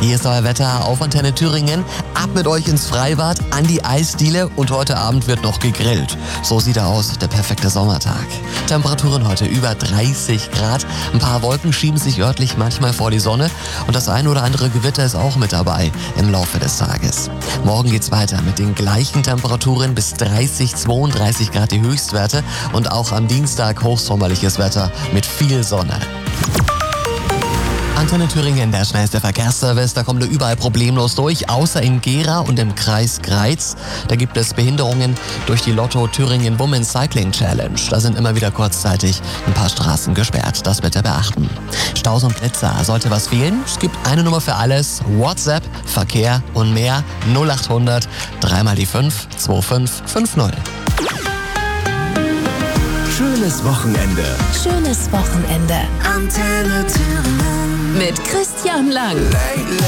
Hier ist euer Wetter auf Antenne Thüringen. Ab mit euch ins Freibad, an die Eisdiele und heute Abend wird noch gegrillt. So sieht er aus, der perfekte Sommertag. Temperaturen heute über 30 Grad. Ein paar Wolken schieben sich örtlich manchmal vor die Sonne und das ein oder andere Gewitter ist auch mit dabei im Laufe des Tages. Morgen geht's weiter mit den gleichen Temperaturen bis 30, 32 Grad die Höchstwerte und auch am Dienstag hochsommerliches Wetter mit viel Sonne. Antenne Thüringen, der schnellste Verkehrsservice, da kommt ihr überall problemlos durch, außer in Gera und im Kreis Greiz. Da gibt es Behinderungen durch die Lotto Thüringen Women's Cycling Challenge. Da sind immer wieder kurzzeitig ein paar Straßen gesperrt, das bitte beachten. Staus und Blitzer, sollte was fehlen? Es gibt eine Nummer für alles, WhatsApp, Verkehr und mehr, 0800 3 mal die 5 2550. Schönes Wochenende. Schönes Wochenende. Antenne Thüringen. Mit Christian Lang.